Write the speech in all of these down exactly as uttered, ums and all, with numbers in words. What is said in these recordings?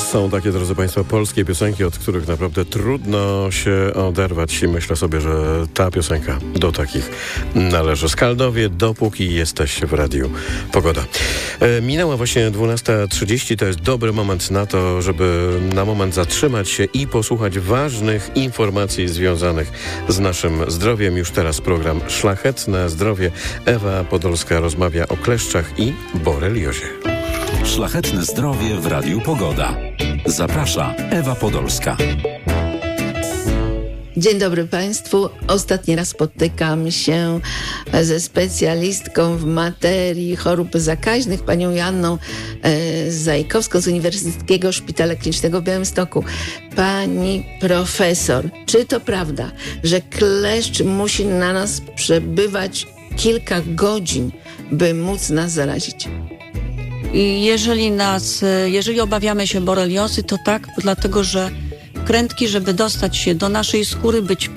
Są takie, drodzy Państwo, polskie piosenki, od których naprawdę trudno się oderwać. Myślę sobie, że ta piosenka do takich należy. Skaldowie, dopóki jesteś w Radiu Pogoda. E, minęła właśnie dwunasta trzydzieści. To jest dobry moment na to, żeby na moment zatrzymać się i posłuchać ważnych informacji związanych z naszym zdrowiem. Już teraz program Szlachetne Zdrowie. Ewa Podolska rozmawia o kleszczach i boreliozie. Szlachetne Zdrowie w Radiu Pogoda. Zaprasza Ewa Podolska. Dzień dobry Państwu. Ostatni raz spotykam się ze specjalistką w materii chorób zakaźnych, panią Joanną e, Zajkowską z Uniwersyteckiego Szpitala Klinicznego w Białymstoku. Pani profesor, czy to prawda, że kleszcz musi na nas przebywać kilka godzin, by móc nas zarazić? Jeżeli nas, jeżeli obawiamy się boreliozy, to tak, dlatego że krętki, żeby dostać się do naszej skóry, być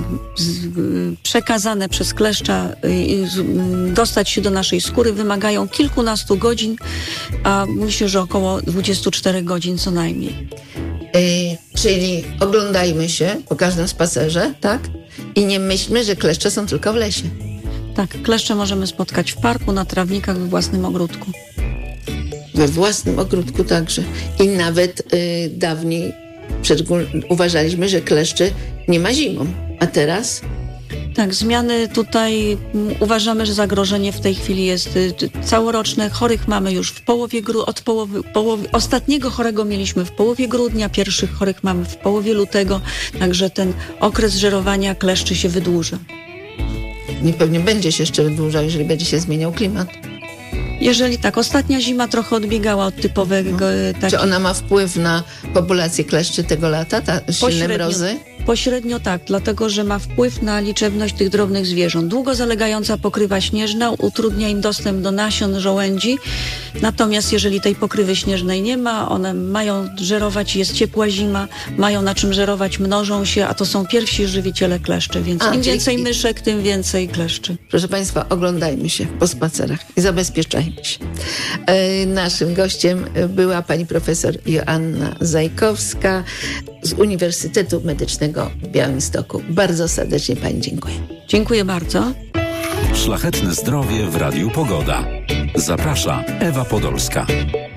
przekazane przez kleszcza, dostać się do naszej skóry, wymagają kilkunastu godzin, a myślę, że około dwudziestu czterech godzin co najmniej. Yy, czyli oglądajmy się po każdym spacerze, tak? I nie myślmy, że kleszcze są tylko w lesie. Tak, kleszcze możemy spotkać w parku, na trawnikach, we własnym ogródku. We własnym ogródku także. I nawet yy, dawniej Przedgól- uważaliśmy, że kleszczy nie ma zimą, a teraz? Tak, zmiany tutaj m, uważamy, że zagrożenie w tej chwili jest y, całoroczne. Chorych mamy już w połowie gru- od połowy, połowy, ostatniego chorego mieliśmy w połowie grudnia, pierwszych chorych mamy w połowie lutego, także ten okres żerowania kleszczy się wydłuża. I pewnie będzie się jeszcze wydłużał, jeżeli będzie się zmieniał klimat. Jeżeli tak, ostatnia zima trochę odbiegała od typowego... No. Taki... Czy ona ma wpływ na populację kleszczy tego lata, ta silne Pośrednio. mrozy? Pośrednio tak, dlatego że ma wpływ na liczebność tych drobnych zwierząt. Długo zalegająca pokrywa śnieżna utrudnia im dostęp do nasion żołędzi, natomiast jeżeli tej pokrywy śnieżnej nie ma, one mają żerować, jest ciepła zima, mają na czym żerować, mnożą się, a to są pierwsi żywiciele kleszczy, więc A, im czyli... więcej myszek, tym więcej kleszczy. Proszę Państwa, oglądajmy się po spacerach i zabezpieczajmy się. E, naszym gościem była pani profesor Joanna Zajkowska z Uniwersytetu Medycznego w Białymstoku. Bardzo serdecznie pani dziękuję. Dziękuję bardzo. Szlachetne Zdrowie w Radiu Pogoda. Zaprasza Ewa Podolska.